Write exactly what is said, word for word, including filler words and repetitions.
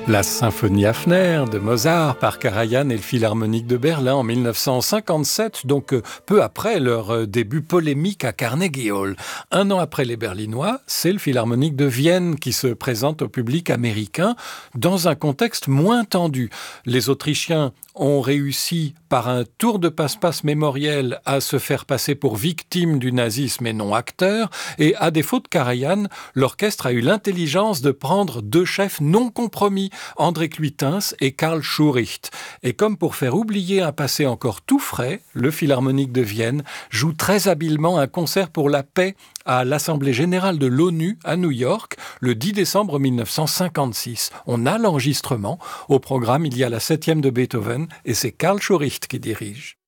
La Symphonie Hafner de Mozart par Karajan et le Philharmonique de Berlin en mille neuf cent cinquante-sept, donc peu après leur début polémique à Carnegie Hall. Un an après les Berlinois, c'est le Philharmonique de Vienne qui se présente au public américain dans un contexte moins tendu. Les Autrichiens ont réussi par un tour de passe-passe mémoriel à se faire passer pour victimes du nazisme et non acteurs, et à défaut de Karajan, l'orchestre a eu l'intelligence de prendre deux chefs non compromis, André Cluytens et Karl Schuricht. Et comme pour faire oublier un passé encore tout frais, le Philharmonique de Vienne joue très habilement un concert pour la paix à l'Assemblée générale de l'ONU à New York le dix décembre mille neuf cent cinquante-six. On a l'enregistrement. Au programme, il y a la septième de Beethoven et c'est Karl Schuricht qui dirige.